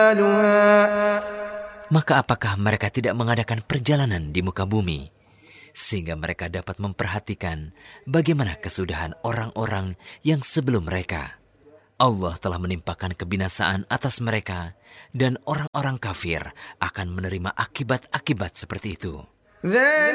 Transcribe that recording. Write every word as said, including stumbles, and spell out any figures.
Maka apakah mereka tidak mengadakan perjalanan di muka bumi, sehingga mereka dapat memperhatikan bagaimana kesudahan orang-orang yang sebelum mereka? Allah telah menimpakan kebinasaan atas mereka, dan orang-orang kafir akan menerima akibat-akibat seperti itu.